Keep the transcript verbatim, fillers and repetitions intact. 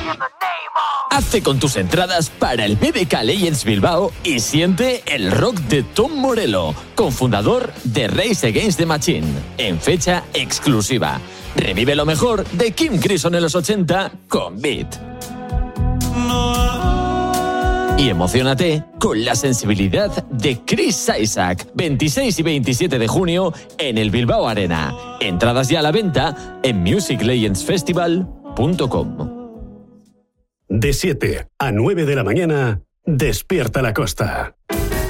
Hazte con tus entradas para el B B K Legends Bilbao y siente el rock de Tom Morello, cofundador de Race Against the Machine, en fecha exclusiva. Revive lo mejor de Kim Crimson en los ochenta con Beat. Y emociónate con la sensibilidad de Chris Isaac, veintiséis y veintisiete de junio en el Bilbao Arena. Entradas ya a la venta en music legends festival punto com. De siete a nueve de la mañana, Despierta la Costa.